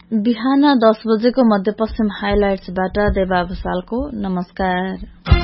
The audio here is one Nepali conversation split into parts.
बिहान 10 बजेको मध्यपश्चिम हाइलाइट्सबाट देवा भुसालको नमस्कार।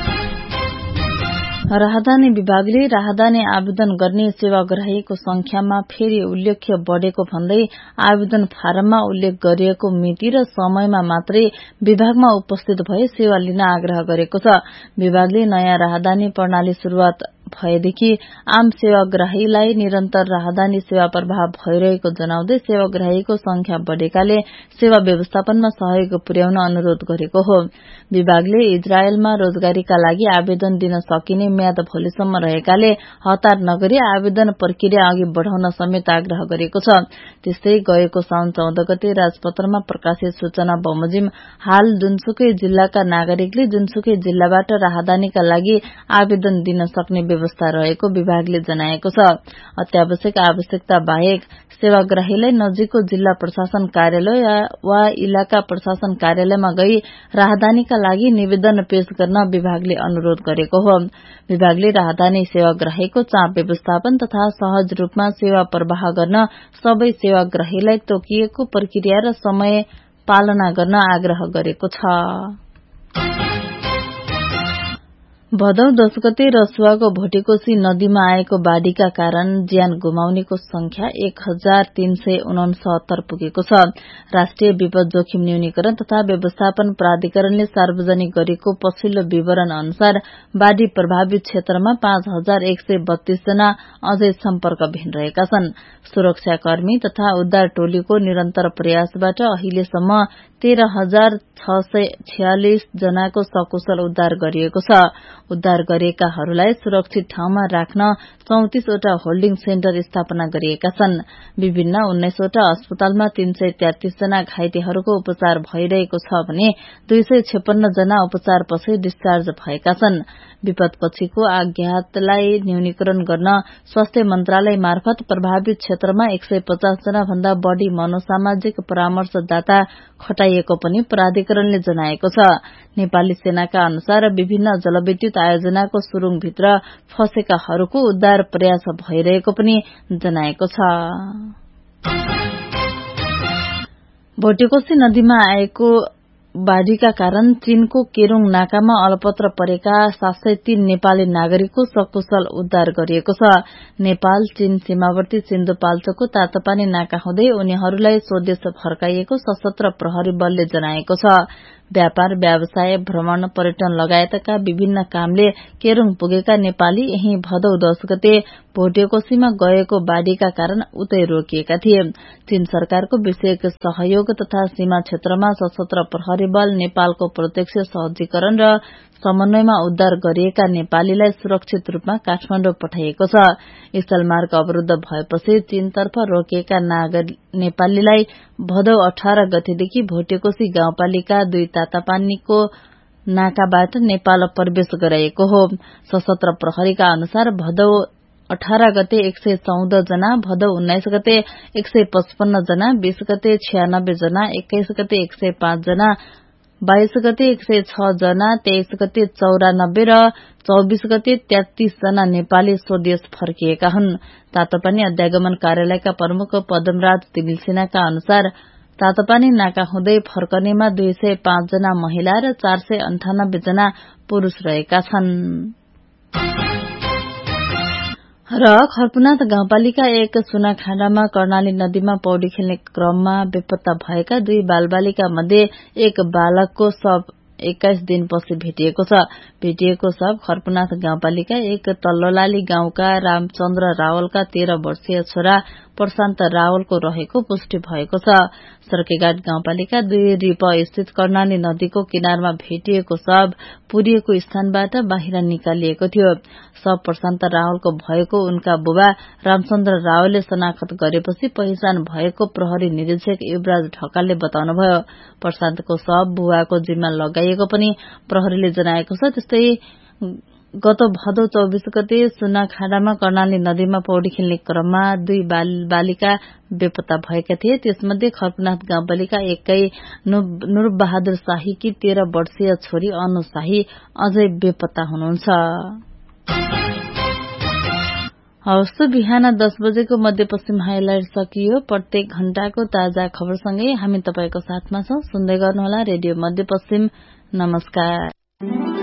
राहदानी विभागले राहदानी आवेदन गर्ने सेवाग्राहीको संख्यामा फेरि उल्लेख्य बढ़ेको भन्दै आवेदन फारममा उल्लेख गरिएको मिति र समयमा मात्रै विभागमा उपस्थित भए सेवा लिन आग्रह गरेको छ। विभागले नयाँ राहदानी प्रणाली शुरूआत भएदेखि आम सेवाग्राहीलाई निरन्तर राहदानी सेवा प्रवाह भइरहेको जनाउँदै सेवाग्राहीको संख्या बढ़ेकाले सेवा व्यवस्थापनमा सहयोग पुर्याउन अनुरोध गरेको हो। विभागले इजरायलमा रोजगारीका लागि आवेदन दिन सकिने म्याद भोलिसम्म रहेकाले हतार नगरी आवेदन प्रक्रिया अघि बढ़ाउन समेत आग्रह गरेको छ। त्यस्तै गएको साउन 14 गते राजपत्रमा प्रकाशित सूचना बमोजिम हाल जुनसुकै जिल्लाका नागरिकले जुनसुकै जिल्लाबाट राहदानीका लागि आवेदन दिन सक्ने व्यवस्था रहेको विभागले जनाएको छ। अत्यावश्यक आवश्यकता बाहेक सेवाग्राहीलाई नजिकको जिल्ला प्रशासन कार्यालय वा इलाका प्रशासन कार्यालयमा गई राहदानीका लागि निवेदन पेश गर्न विभागले अनुरोध गरेको हो। विभागले राहदानी सेवाग्राहीको चाप व्यवस्थापन तथा सहज रूपमा सेवा प्रवाह गर्न सबै सेवाग्राहीलाई तोकिएको प्रक्रिया र समय पालना गर्न आग्रह गरेको छ। भदौ 10 गते रसुवाको भोटेकोशी नदीमा आएको बाढ़ीका कारण ज्यान गुमाउनेको संख्या 1369 पुगेको छ। राष्ट्रिय विपद जोखिम न्यूनीकरण तथा व्यवस्थापन प्राधिकरणले सार्वजनिक गरेको पछिल्लो विवरण अनुसार बाढ़ी प्रभावित क्षेत्रमा 5132 जना अझै सम्पर्कविहीन रहेका छन्। सुरक्षाकर्मी तथा उद्धार टोलीको निरन्तर प्रयासबाट अहिलेसम्म 13,646 जनाको सकुशल उद्धार गरिएको छ। उद्धार गरिएकाहरूलाई सुरक्षित ठाउँमा राख्न 34 वटा होल्डिङ सेन्टर स्थापना गरिएका छन्। विभिन्न 19 वटा अस्पतालमा 333 जना घाइतेहरूको उपचार भइरहेको छ भने 256 जना उपचारपछि डिस्चार्ज भएका छन्। विपदपछिको आघातलाई न्यूनीकरण गर्न स्वास्थ्य मन्त्रालय मार्फत प्रभावित क्षेत्रमा 150 जना भन्दा बढ़ी मनोसामाजिक परामर्शदाता खटाइएको पनि प्राधिकरणले जनाएको छ। नेपाली सेनाका अनुसार विभिन्न जलविद्युत आयोजनाको सुरुङभित्र फँसेकाहरूको उद्धार प्रयास भइरहेको पनि जनाएको छ। भोटेकोशी नदीमा आएको बाढ़ीका कारण चीनको केरूङ नाकामा अलपत्र परेका 703 नेपाली नागरिकको सकुशल उद्धार गरिएको छ। नेपाल चीन सीमावर्ती सिन्धुपाल्चोकको तातोपानी नाका हुँदै उनीहरूलाई स्वदेश फर्काइएको सशस्त्र प्रहरी बलले जनाएको छ। व्यापार व्यवसाय भ्रमण पर्यटन लगायतका विभिन्न कामले केरूङ पुगेका नेपाली यही भदौ 10 गते भोटेकोशीमा गएको बाढ़ीका कारण उतै रोकिएका थिए। चीन सरकारको विशेष सहयोग तथा सीमा क्षेत्रमा सशस्त्र प्रहरी बल नेपालको प्रत्यक्ष सहजीकरण र समन्वयमा उद्धार गरिएका नेपालीलाई सुरक्षित रूपमा काठमाडौँ पठाइएको छ। स्थलमार्ग अवरूद्ध भएपछि चीनतर्फ रोकिएका नेपालीलाई भदौ 18 गतेदेखि भोटेकोशी गाउँपालिका 2 तातापानीको नाकाबाट नेपाल प्रवेश गराइएको हो। सशस्त्र प्रहरीका अनुसार भदौ 18 गते 114 जना, भदौ 19 गते 155 जना, 20 गते 96 जना, 21 गते 105 जना, 22 गते 106 जना, 23 गते 94 र 24 गते 33 जना नेपाली स्वदेश फर्किएका हुन्। तातोपानी अध्यागमन कार्यालयका प्रमुख पदमराज तिमिलसिनाका अनुसार तातोपानी नाका हुँदै फर्कनेमा 205 जना महिला र 498 जना पुरूष रहेका छन्। र खर्पुनाथ गाउँपालिका 1 सुनाखाण्डामा कर्णाली नदीमा पौडी खेल्ने क्रममा बेपत्ता भएका 2 बालबालिका मध्ये एक बालकको शव 21 दिनपछि भेटिएको छ। भेटिएको शव खर्पुनाथ गाउँपालिका 1 तल्लोलाली गाउँका रामचन्द्र रावलका 13 वर्षीय छोरा प्रशान्त रावलको रहेको पुष्टि भएको छ। सर्केघाट गाउँपालिका 2 रिप स्थित कर्णाली नदीको किनारमा भेटिएको शव पुरिएको स्थानबाट बाहिर निकालिएको थियो। शव प्रशान्त रावलको भएको उनका बुबा रामचन्द्र रावलले शनाखत गरेपछि पहिचान भएको प्रहरी निरीक्षक युवराज ढकालले बताउनुभयो। प्रशान्तको शव बुबाको जिम्मा लगाइएको पनि प्रहरीले जनाएको छ। त्यस्तै गत भदौ 24 गते सुनाखाडामा कर्णाली नदीमा पौडी खेल्ने क्रममा 2 बालिका बेपत्ता भएका थिए। त्यसमध्ये खर्पुनाथ गाउँपालिका 1 नुरबहादुर शाहीकी 13 वर्षीय छोरी अनु शाही अझै बेपत्ता हुनुहुन्छ। हवस् बिहान 10 बजेको मध्यपश्चिम हाइलाइट सकियो। प्रत्येक घण्टाको ताजा खबरसँगै हामी तपाईको साथमा छौं। सुन्दै गर्नुहोला रेडियो मध्यपश्चिम। नमस्कार।